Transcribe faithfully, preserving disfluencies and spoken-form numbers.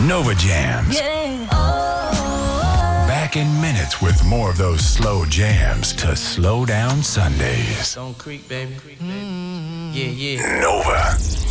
Nova Jams. Yeah. Back in minutes with more of those slow jams to slow down Sundays. Stone Creek, baby. Mm-hmm. Yeah, yeah. Nova.